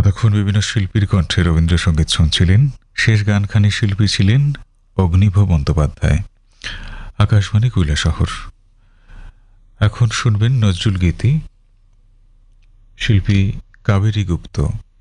এতক্ষণ বিভিন্ন শিল্পীর কণ্ঠে রবীন্দ্রসঙ্গীত শুনছিলেন। শেষ গানখানি শিল্পী ছিলেন অগ্নিভ বন্দ্যোপাধ্যায়। আকাশবাণী কৈলাসহর। এখন শুনবেন নজরুল গীতি, শিল্পী কাবেরী গুপ্ত।